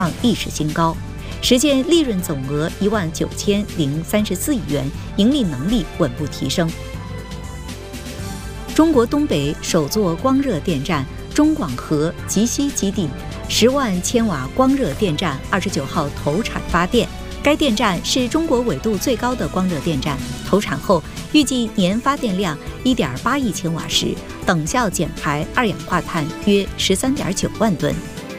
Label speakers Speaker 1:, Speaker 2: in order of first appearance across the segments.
Speaker 1: 创历史新高，实现利润总额19034亿元，盈利能力稳步提升。中国东北首座光热电站中广核集西基地10万千瓦光热电站29号投产发电。该电站是中国纬度最高的光热电站，投产后预计年发电量1.8亿千瓦时，等效减排二氧化碳约13.9万吨。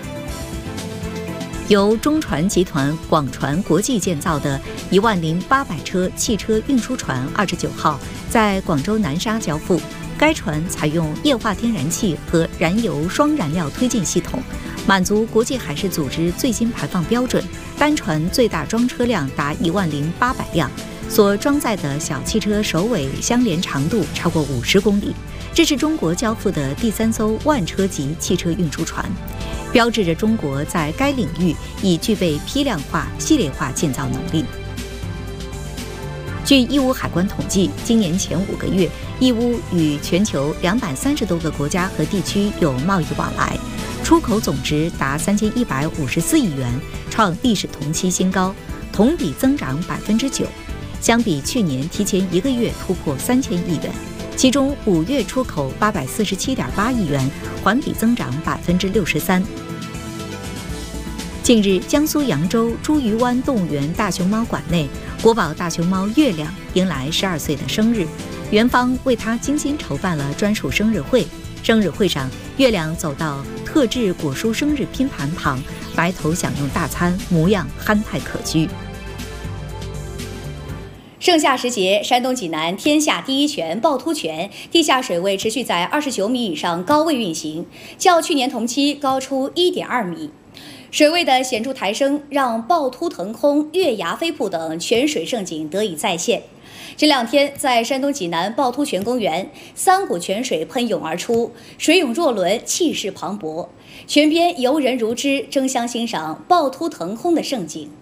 Speaker 1: 由中船集团广船国际建造的10800车汽车运输船29号在广州南沙交付。该船采用液化天然气和燃油双燃料推进系统，满足国际海事组织最新排放标准。单船最大装车辆达10800辆，所装载的小汽车首尾相连长度超过50公里。这是中国交付的第3艘万车级汽车运输船，标志着中国在该领域已具备批量化、系列化建造能力。据义乌海关统计，今年前5个月，义乌与全球230多个国家和地区有贸易往来，出口总值达3154亿元，创历史同期新高，同比增长9%，相比去年提前1个月突破3000亿元。其中5月出口847.8亿元，环比增长63%。近日，江苏扬州茱萸湾动物园大熊猫馆内，国宝大熊猫月亮迎来12岁的生日，园方为它精心筹办了专属生日会。生日会上，月亮走到特制果蔬生日拼盘旁，埋头享用大餐，模样憨态可掬。
Speaker 2: 盛夏时节，山东济南天下第一泉趵突泉地下水位持续在29米以上高位运行，较去年同期高出1.2米。水位的显著抬升，让趵突腾空、月牙飞瀑等泉水盛景得以再现。这2天，在山东济南趵突泉公园，3股泉水喷涌而出，水涌若轮，气势磅礴。泉边游人如织，争相欣赏趵突腾空的盛景。